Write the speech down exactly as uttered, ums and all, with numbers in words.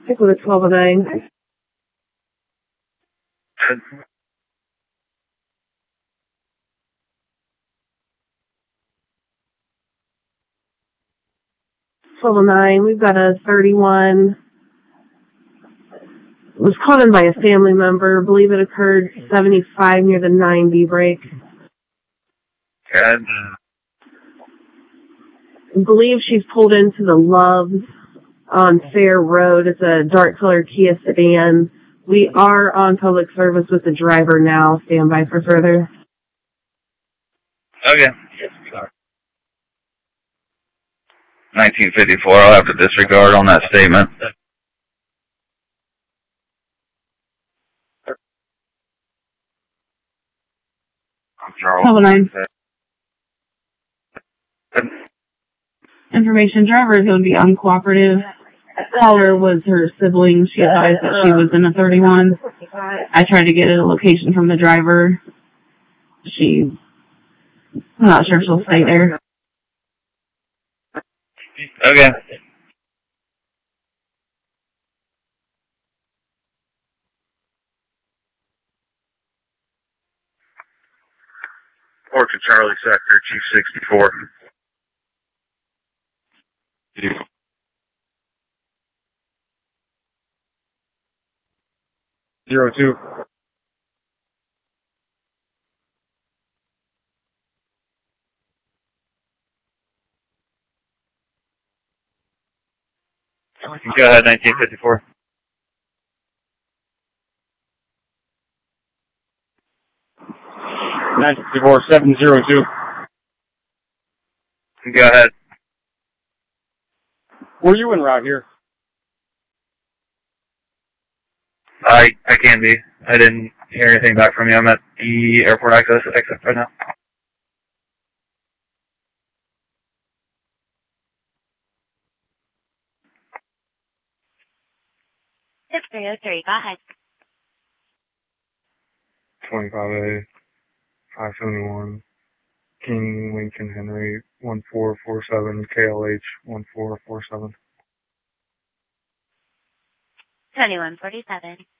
Stick with a twelve oh nine. twelve oh nine, we've got a thirty-one. It was called in by a family member. I believe it occurred seventy-five near the ninety break. Good. I believe she's pulled into the Loves on Fair Road. It's a dark colored Kia sedan. We are on public service with the driver now. Stand by for further. Okay. nineteen fifty-four, I'll have to disregard on that statement. twelve oh nine. Information, driver is going to be uncooperative. Caller was her sibling. She advised that she was in a thirty-one. I tried to get a location from the driver. She, I'm not sure if she'll stay there. Okay. Orchard Charlie Sector, Chief sixty-four. Zero two. Go ahead, nineteen fifty-four. nineteen fifty-four, seven zero two. Go ahead. Were you en route here? I I can be. I didn't hear anything back from you. I'm at the airport access exit right now. six three oh three, go ahead. twenty-five A, five seventy-one, King Lincoln Henry, one four four seven, K L H, one four four seven. twenty-one forty-seven.